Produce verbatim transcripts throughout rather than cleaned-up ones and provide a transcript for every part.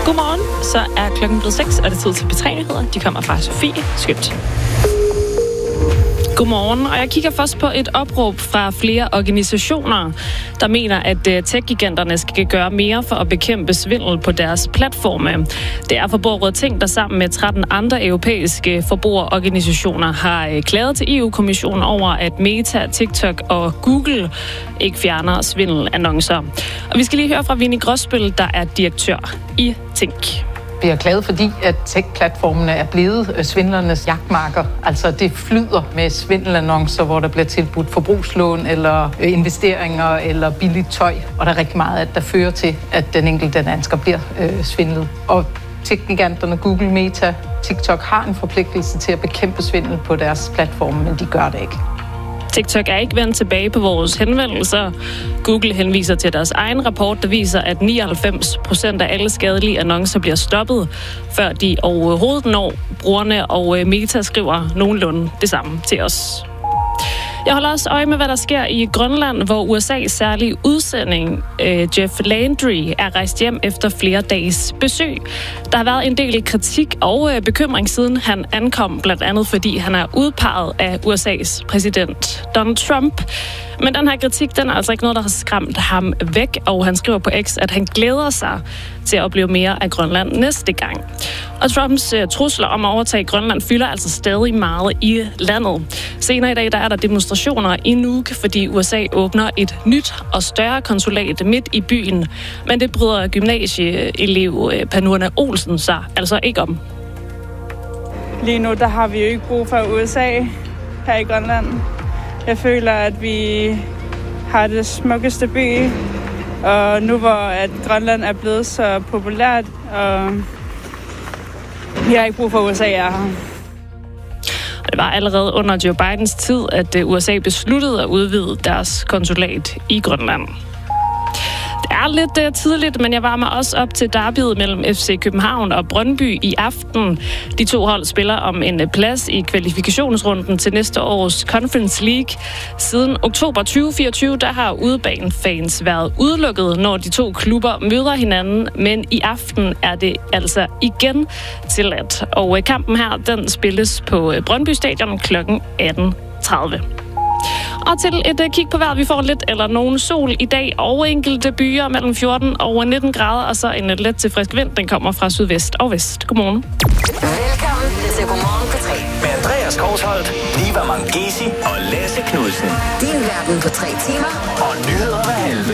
Godmorgen, så er klokken blevet seks, og det er tid til P tre-nyheder. De kommer fra Sofie Skødt. Godmorgen, og jeg kigger først på et opråb fra flere organisationer, der mener, at tech-giganterne skal gøre mere for at bekæmpe svindel på deres platforme. Det er Forbrugerrådet Tænk, der sammen med tretten andre europæiske forbrugerorganisationer har klaget til E U-kommissionen over, at Meta, TikTok og Google ikke fjerner svindelannoncer. Og vi skal lige høre fra Vinnie Gråsbøl, der er direktør i Tænk. Vi er glade, fordi at tech-platformene er blevet svindlernes jagtmarker. Altså det flyder med svindelannoncer, hvor der bliver tilbudt forbrugslån eller investeringer eller billigt tøj. Og der er rigtig meget, at der fører til, at den enkelte dansker bliver øh, svindlet. Og tech-giganterne Google, Meta, TikTok har en forpligtelse til at bekæmpe svindel på deres platforme, men de gør det ikke. TikTok er ikke vendt tilbage på vores henvendelser. Google henviser til deres egen rapport, der viser, at nioghalvfems procent af alle skadelige annoncer bliver stoppet, før de overhovedet når brugerne, og Meta skriver nogenlunde det samme til os. Jeg holder også øje med, hvad der sker i Grønland, hvor U S A's særlige udsending, øh, Jeff Landry, er rejst hjem efter flere dages besøg. Der har været en del kritik og øh, bekymring, siden han ankom, blandt andet fordi han er udpeget af U S A's præsident Donald Trump. Men den her kritik, den er altså ikke noget, der har skræmt ham væk, og han skriver på X, at han glæder sig til at opleve mere af Grønland næste gang. Og Trumps uh, trusler om at overtage Grønland fylder altså stadig meget i landet. Senere i dag, der er der demonstrationer i Nuuk, fordi U S A åbner et nyt og større konsulat midt i byen. Men det bryder gymnasieelev uh, Panurna Olsen sig altså ikke om. Lige nu, der har vi jo ikke brug for U S A her i Grønland. Jeg føler, at vi har det smukkeste by, og nu hvor at Grønland er blevet så populært, og vi har ikke brug for U S A er her. Det var allerede under Joe Bidens tid, at U S A besluttede at udvide deres konsulat i Grønland. Det er lidt uh, tidligt, men jeg varmer også op til derbyet mellem F C København og Brøndby i aften. De to hold spiller om en plads i kvalifikationsrunden til næste års Conference League. Siden oktober tyve fireogtyve, der har udebanefans været udelukket, når de to klubber møder hinanden, men i aften er det altså igen tilladt. Og kampen her, den spilles på Brøndby Stadion klokken atten tredive. Og til et uh, kig på vejret, vi får lidt eller nogen sol i dag og enkelte byer mellem fjorten og nitten grader, og så en let til frisk vind, den kommer fra sydvest og vest. Godmorgen. Velkommen til Godmorgen på tre. Med Andreas Korsholt, Liva Mangesi og Lasse Knudsen. Din verden på tre timer. Og nyheder hver halve.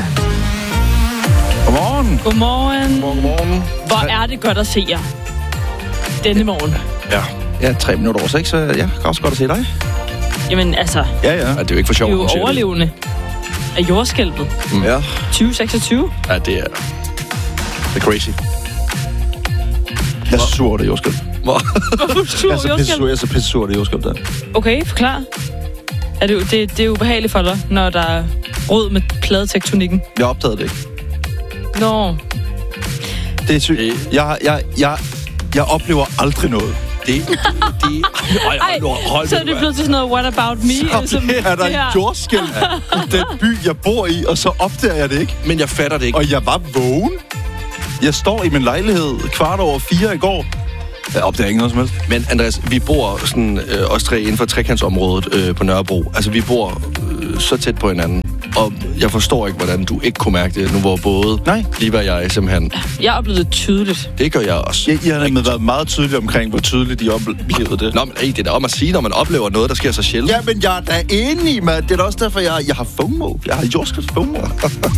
Godmorgen. Godmorgen. Godmorgen, godmorgen. Hvor er det godt at se jer denne morgen. Ja, ja tre minutter over seks, så jeg kan også godt at se dig. Jamen altså, Ja, ja. Det er jo ikke for sjovt. vi er jo overlevende af jordskælvet. Mm. Ja. tyve seksogtyve. Ja, det er... Det er crazy. Jeg er sur over det jordskælv. Hvorfor sur Jeg er så pisse sur, jordskælv? jeg er så pisse sur over det jordskælv der. Okay, forklar. Er det, det, det er jo ubehageligt for dig, når der er rod med pladetektonikken. Jeg opdagede det ikke. Nå. Det er sygt. Jeg, jeg, jeg, jeg oplever aldrig noget. Det, det, ej, Ej, hold så er det blevet til sådan noget what about me? Så er der en jordskælv i den by, jeg bor i, og så opdager jeg det ikke. Men jeg fatter det ikke. Og jeg var vågen. Jeg står i min lejlighed kvart over fire i går. Jeg opdager ikke noget som helst. Men Andreas, vi bor sådan, øh, os tre inden for trekantsområdet øh, på Nørrebro. Altså, vi bor øh, så tæt på hinanden. Og jeg forstår ikke, hvordan du ikke kunne mærke det, nu hvor både Nej. Liva og jeg simpelthen... Jeg oplevede det tydeligt. Det gør jeg også. Jeg, jeg har nemlig været meget tydelig omkring, hvor tydeligt de oplevede det. Nå, men hey, det er da om at sige, når man oplever noget, der sker så sjældent. Ja, men jeg er da enig, mand. Det er da også derfor, jeg, jeg har FOMO. Jeg har jordskælv FOMO.